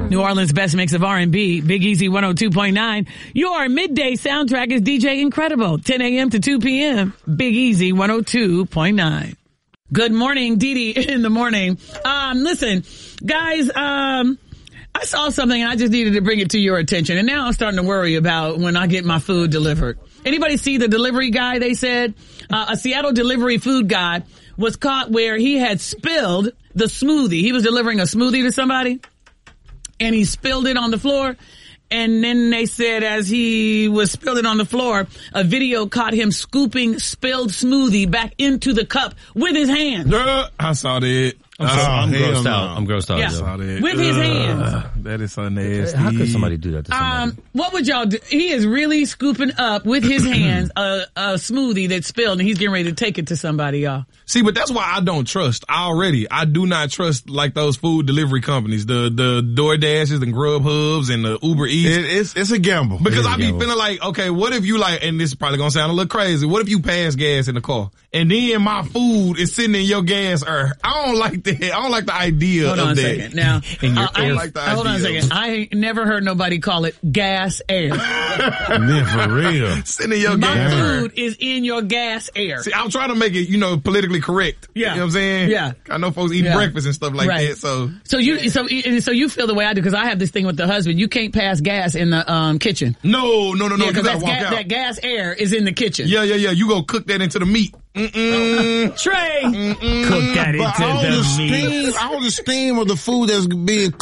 New Orleans' best mix of R&B, Big Easy 102.9. Your midday soundtrack is DJ Incredible, 10 a.m. to 2 p.m. Big Easy 102.9. Good morning, Dee Dee in the morning. Listen, guys, I saw something and I just needed to bring it to your attention. And now I'm starting to worry about when I get my food delivered. Anybody see the delivery guy? They said a Seattle delivery food guy was caught where he had spilled the smoothie. He was delivering a smoothie to somebody and he spilled it on the floor. And then they said as he was spilling on the floor, a video caught him scooping spilled smoothie back into the cup with his hand. I saw that. I'm grossed out. I'm grossed out. Yeah. I saw that. With his hands. That is so nasty. How could somebody do that to somebody? What would y'all do? He is really scooping up with his hands a smoothie that spilled and he's getting ready to take it to somebody, y'all. See, but that's why I don't trust already. I do not trust like those food delivery companies, the DoorDashes and Grubhubs and the Uber Eats. It's a gamble. Because I be feeling like, okay, what if you like, and this is probably gonna sound a little crazy, what if you pass gas in the car and then my food is sitting in your gas air? I don't like that. I don't like the idea of that. Hold on a second. Now, hold on a second. I I ain't never heard nobody call it gas air. Man, for real. Sitting in your My gas air. food is in your gas air. See, I'm trying to make it, politically correct. Yeah. You know what I'm saying? Yeah. I know folks eat breakfast and stuff like that, so. So you feel the way I do, because I have this thing with the husband. You can't pass gas in the kitchen. No. Yeah, You because gotta walk out. that gas air is in the kitchen. Yeah. You go cook that into the meat. Trey, cook that But into the meat. all the steam of the food that's being